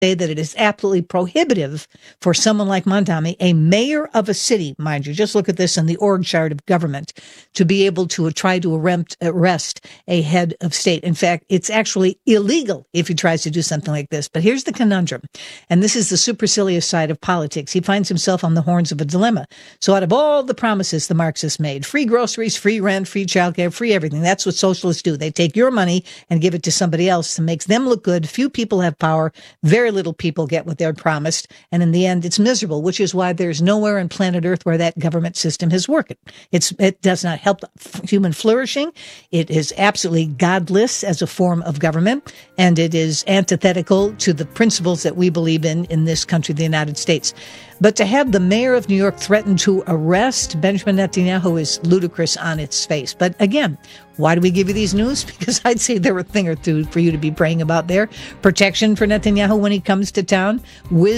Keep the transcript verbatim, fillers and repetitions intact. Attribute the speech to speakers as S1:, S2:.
S1: say that it is absolutely prohibitive for someone like Mamdani, a mayor of a city, mind you, just look at this in the org chart of government, to be able to try to arrest a head of state. In fact, it's actually illegal if he tries to do something like this. But here's the conundrum, and this is the supercilious side of politics. He finds himself on the horns of a dilemma. So out of all the promises the Marxists made, free groceries, free rent, free childcare, free everything, that's what socialists do. They take your money and give it to somebody else to make them look good. Few people have power. Very little people get what they're promised. And in the end, it's miserable, which is why there's nowhere on planet Earth where that government system has worked. It's, it does not help human flourishing. It is absolutely godless as a form of government, and it is antithetical to the principles that we believe in in this country, the United States. But to have the mayor of New York threaten to arrest Benjamin Netanyahu is ludicrous on its face. But again, why do we give you these news? Because I'd say there were a thing or two for you to be praying about there. Protection for Netanyahu when he comes to town. Wisdom